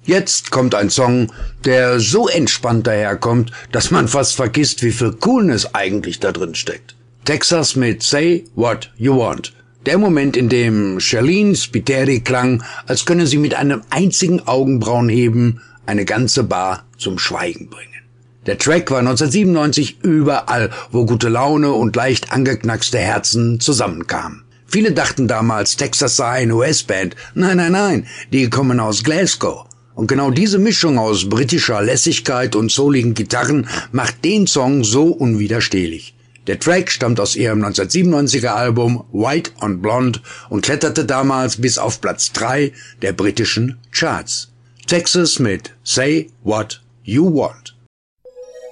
Jetzt kommt ein Song, der so entspannt daherkommt, dass man fast vergisst, wie viel Coolness eigentlich da drin steckt. Texas mit Say What You Want. Der Moment, in dem Charlene Spiteri klang, als könne sie mit einem einzigen Augenbrauenheben eine ganze Bar zum Schweigen bringen. Der Track war 1997 überall, wo gute Laune und leicht angeknackste Herzen zusammenkamen. Viele dachten damals, Texas sei eine US-Band. Nein, die kommen aus Glasgow. Und genau diese Mischung aus britischer Lässigkeit und souligen Gitarren macht den Song so unwiderstehlich. Der Track stammt aus ihrem 1997er Album White on Blonde und kletterte damals bis auf Platz 3 der britischen Charts. Texas mit Say What You Want.